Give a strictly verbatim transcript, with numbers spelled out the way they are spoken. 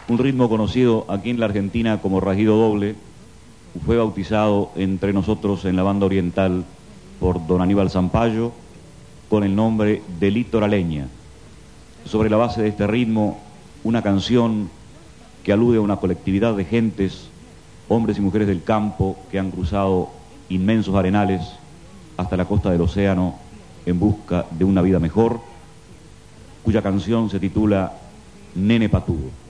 un ritmo conocido aquí en la Argentina como rasguido doble, fue bautizado entre nosotros en la banda oriental por don Aníbal Zampayo con el nombre de Litoraleña. Sobre la base de este ritmo, una canción que alude a una colectividad de gentes, hombres y mujeres del campo que han cruzado inmensos arenales hasta la costa del océano en busca de una vida mejor, cuya canción se titula Nene Patudo.